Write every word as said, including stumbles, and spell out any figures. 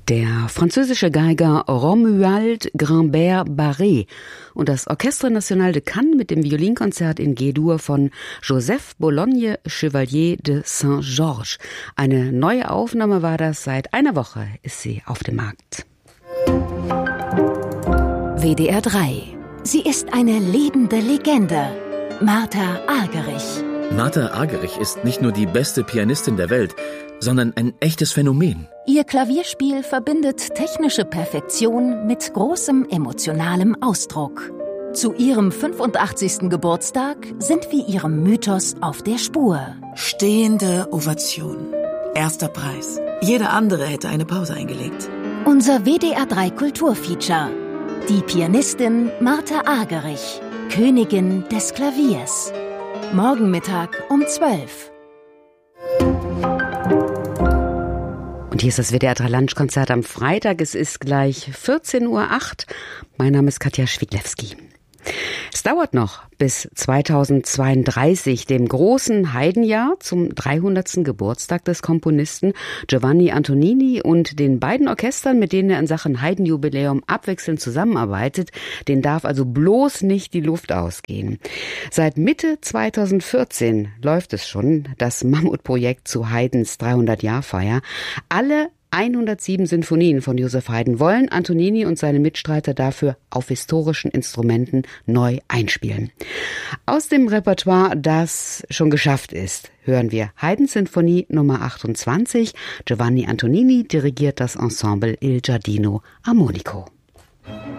Der französische Geiger Romuald Grimbert-Barré und das Orchestre National de Cannes mit dem Violinkonzert in G-Dur von Joseph Bologne Chevalier de Saint-Georges. Eine neue Aufnahme war das, seit einer Woche ist sie auf dem Markt. W D R drei. Sie ist eine lebende Legende. Martha Argerich. Martha Argerich ist nicht nur die beste Pianistin der Welt, sondern ein echtes Phänomen. Ihr Klavierspiel verbindet technische Perfektion mit großem emotionalem Ausdruck. Zu ihrem fünfundachtzigsten Geburtstag sind wir ihrem Mythos auf der Spur. Stehende Ovation. Erster Preis. Jeder andere hätte eine Pause eingelegt. Unser W D R drei Kulturfeature. Die Pianistin Martha Argerich, Königin des Klaviers. Morgen Mittag um zwölf. Und hier ist das W D R drei Lunchkonzert am Freitag. Es ist gleich vierzehn Uhr acht. Mein Name ist Katja Schwiglewski. Es dauert noch bis zweitausendzweiunddreißig, dem großen Haydn-Jahr, zum dreihundertsten Geburtstag des Komponisten Giovanni Antonini und den beiden Orchestern, mit denen er in Sachen Haydn-Jubiläum abwechselnd zusammenarbeitet. Denen darf also bloß nicht die Luft ausgehen. Seit Mitte zweitausendvierzehn läuft es schon, das Mammutprojekt zu Haydns dreihundert-Jahr-Feier. Alle hundertsieben Sinfonien von Joseph Haydn wollen Antonini und seine Mitstreiter dafür auf historischen Instrumenten neu einspielen. Aus dem Repertoire, das schon geschafft ist, hören wir Haydns Sinfonie Nummer achtundzwanzig. Giovanni Antonini dirigiert das Ensemble Il Giardino Armonico.